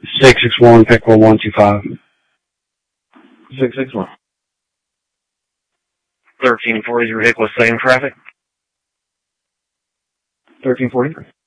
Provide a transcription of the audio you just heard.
661 Pickle 125. 661. 1340 is your vehicle staying in traffic. 1340.